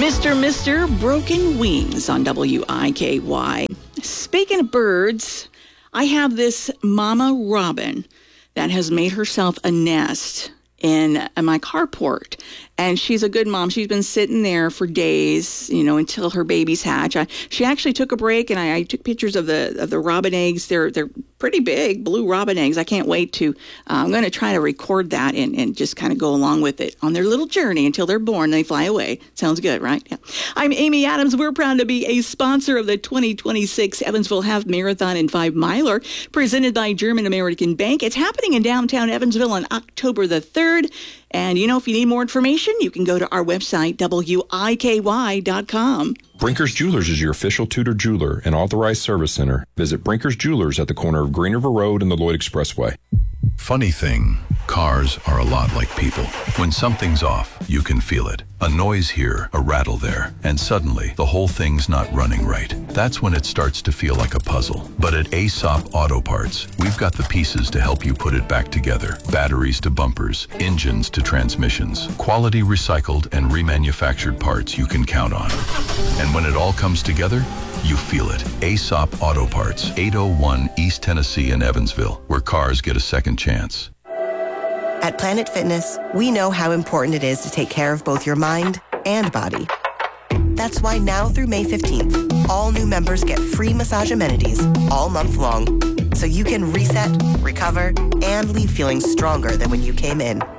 Mr. Broken Wings on WIKY. Speaking of birds, I have this mama robin that has made herself a nest in my carport. And she's a good mom. She's been sitting there for days, until her babies hatch. She actually took a break, and I took pictures of the robin eggs. They're pretty big, blue robin eggs. I can't wait to. I'm going to try to record that and just kind of go along with it on their little journey until they're born. They fly away. Sounds good, right? Yeah. I'm Amy Adams. We're proud to be a sponsor of the 2026 Evansville Half Marathon and 5 Miler, presented by German American Bank. It's happening in downtown Evansville on October the 3rd. And, if you need more information, you can go to our website, WIKY.com. Brinker's Jewelers is your official Tudor jeweler and authorized service center. Visit Brinker's Jewelers at the corner of Green River Road and the Lloyd Expressway. Funny thing, cars are a lot like people. When something's off, you can feel it. A noise here, a rattle there, and suddenly the whole thing's not running right. That's when it starts to feel like a puzzle. But at Aesop Auto Parts, we've got the pieces to help you put it back together. Batteries to bumpers, engines to transmissions, quality recycled and remanufactured parts you can count on. And when it all comes together, you feel it. Aesop Auto Parts, 801 East Tennessee in Evansville, where cars get a second chance. At Planet Fitness, we know how important it is to take care of both your mind and body. That's why now through May 15th, all new members get free massage amenities all month long, so you can reset, recover, and leave feeling stronger than when you came in.